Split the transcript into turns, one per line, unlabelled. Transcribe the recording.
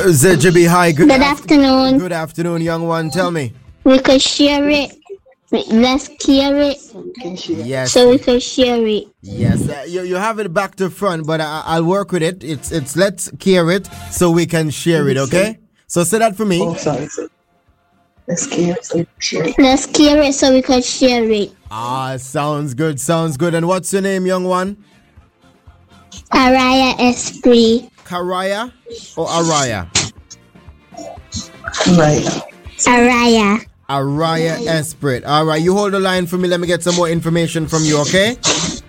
ZJB, hi.
Good afternoon.
Good afternoon, young one. Tell me.
We could share it. Let's clear it.
Yes.
So we could share it.
Yes. You have it back to front, but I'll work with it. It's let's clear it so we can share it. Okay. So say that for me.
Oh, sorry. Let's clear it so we can share it.
Let's clear it so we could share it.
Sounds good. Sounds good. And what's your name, young one?
Araya Esprit.
Karaya or Araya?
Right.
Araya.
Araya Esprit. All right, you hold the line for me. Let me get some more information from you, okay?